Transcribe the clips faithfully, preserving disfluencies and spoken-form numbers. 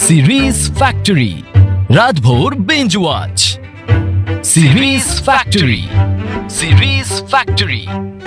Series factory, রাতভর Benz watch. Series factory, series factory.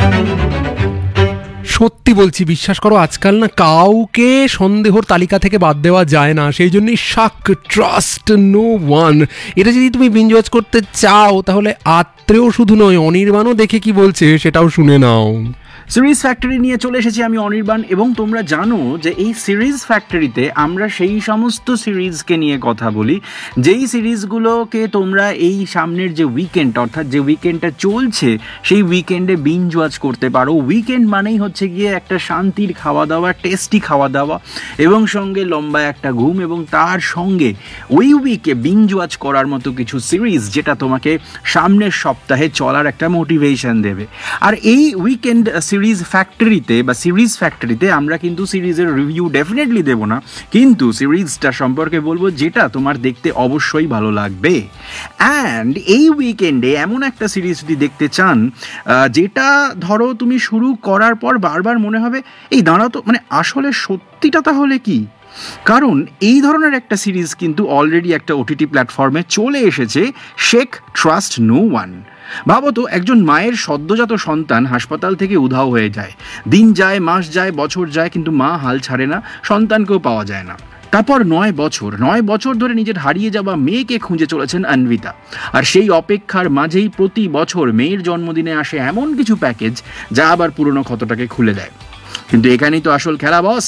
সত্যি বলছি, বিশ্বাস করো, আজকাল না কাউকে সন্দেহর তালিকা থেকে বাদ দেওয়া যায় না। সেই জন্যই শাক, ট্রাস্ট নো ওয়ান। এটা যদি তুমি বিঞ্জ ওয়াচ করতে চাও তাহলে আত্রেও শুধু নয়, অনির্বাণও দেখে কি বলছে সেটাও শুনে নাও। সিরিজ ফ্যাক্টরি নিয়ে চলে এসেছি আমি অনির্বাণ, এবং তোমরা জানো যে এই সিরিজ ফ্যাক্টরিতে আমরা সেই সমস্ত সিরিজকে নিয়ে কথা বলি যেই সিরিজগুলোকে তোমরা এই সামনের যে উইকেন্ড, অর্থাৎ যে উইকেন্ডটা চলছে সেই উইকেন্ডে বিঞ্জ ওয়াচ করতে পারো। উইকেন্ড মানেই হচ্ছে গিয়ে একটা শান্তির খাওয়া দাওয়া, টেস্টি খাওয়া দাওয়া, এবং সঙ্গে লম্বা একটা ঘুম, এবং তার সঙ্গে ওই উইকে বিঞ্জ ওয়াচ করার মতো কিছু সিরিজ যেটা তোমাকে সামনের সপ্তাহে চলার একটা মোটিভেশন দেবে। আর এই উইকেন্ড সিরিজ ফ্যাক্টরিতে বা সিরিজ ফ্যাক্টরিতে আমরা কিন্তু সিরিজের রিভিউ ডেফিনেটলি দেবো না, কিন্তু সিরিজটা সম্পর্কে বলবো যেটা তোমার দেখতে অবশ্যই ভালো লাগবে। অ্যান্ড এই উইকেন্ডে এমন একটা সিরিজ যদি দেখতে চান যেটা ধরো তুমি শুরু করার পর বারবার মনে হবে এই দাঁড়াও তো, মানে আসলে সত্যিটা তাহলে কি? কারণ এই ধরনের একটা সিরিজ কিন্তু অলরেডি একটা ওটিটি প্ল্যাটফর্মে চলে এসেছে, শেখ ট্রাস্ট নো ওয়ান। ভাবো তো, একজন মায়ের সদ্যজাত সন্তান হাসপাতাল থেকে উধাও হয়ে যায়। দিন যায়, মাস যায়, বছর যায়, কিন্তু মা হাল ছাড়ে না, সন্তানকেও পাওয়া যায় না। তারপর নয় বছর নয় বছর ধরে নিজের হারিয়ে যাওয়া মেয়েকে খুঁজে চলেছেন অন্বিতা। আর সেই অপেক্ষার মাঝেই প্রতি বছর মেয়ের জন্মদিনে আসে এমন কিছু প্যাকেজ যা আবার পুরনো ক্ষতটাকে খুলে দেয়। কিন্তু এখানেই তো আসল খেলা বস।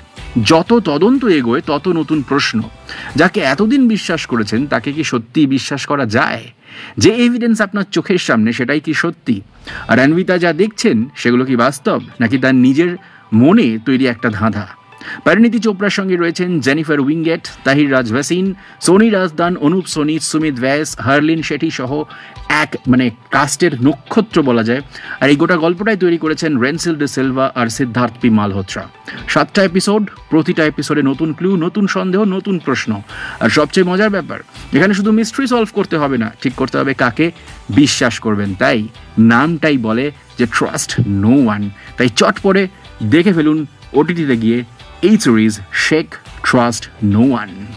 যত তদন্ত এগোয় তত নতুন প্রশ্ন। যাকে এতদিন বিশ্বাস করেছেন তাকে কি সত্যি বিশ্বাস করা যায়? যে এভিডেন্স আপনার চোখের সামনে সেটাই কি সত্যি? আর অন্বিতা যা দেখছেন সেগুলো কি বাস্তব, নাকি তার নিজের মনে তৈরি একটা ধাঁধা? পরিণীতি চোপড়ার সঙ্গে রয়েছেন জেনিফার উইঙ্গেট, তাহির রাজ ভ্যাসিন, সোনি রাজদান, অনুপ সোনি, সুমিত ভ্যাস, হার্লিন শেঠি সহ এক মানে কাস্টের নক্ষত্র বলা যায়। আর এই গোটা গল্পটাই তৈরি করেছেন রেনসিল ডি সিলভা আর সিদ্ধার্থ পি মালহোত্রা। সাতটা এপিসোড, প্রতিটা এপিসোডে নতুন ক্লু, নতুন সন্দেহ, নতুন প্রশ্ন। আর সবচেয়ে মজার ব্যাপার, এখানে শুধু মিস্ট্রি সলভ করতে হবে না, ঠিক করতে হবে কাকে বিশ্বাস করবেন। তাই নামটাই বলে যে ট্রাস্ট নো ওয়ান। তাই চট করে দেখে ফেলুন ওটিটিতে গিয়ে এই series Sheikh trust no one.